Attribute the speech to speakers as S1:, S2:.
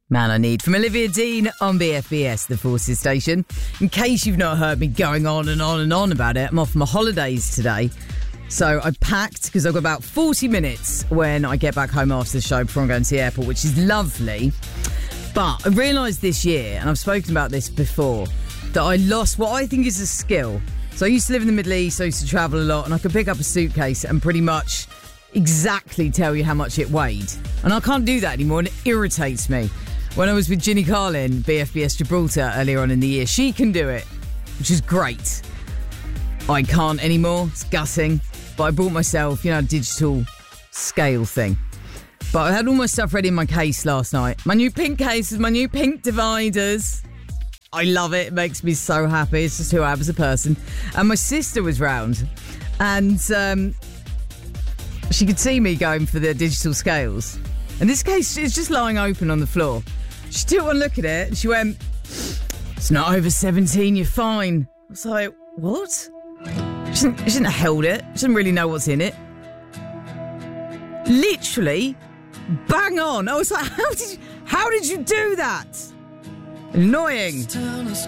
S1: Man I Need from Olivia Dean on BFBS, the Forces station. In case you've not heard me going on and on and on about it, I'm off my holidays today. So I packed because I've got about 40 minutes when I get back home after the show before I'm going to the airport, which is lovely. But I realised this year, and I've spoken about this before, that I lost what I think is a skill. So I used to live in the Middle East, I used to travel a lot, and I could pick up a suitcase and pretty much exactly tell you how much it weighed. And I can't do that anymore, and it irritates me. When I was with Ginny Carlin, BFBS Gibraltar, earlier on in the year, she can do it, which is great. I can't anymore. It's gutting. But I bought myself, a digital scale thing. But I had all my stuff ready in my case last night. My new pink case with my new pink dividers. I love it. It makes me so happy. It's just who I am as a person. And my sister was round. And she could see me going for the digital scales. And this case is just lying open on the floor. She took one look at it and she went, "It's not over 17, you're fine." I was like, what? She shouldn't have held it. She didn't really know what's in it. Literally, bang on. I was like, how did you do that? Annoying.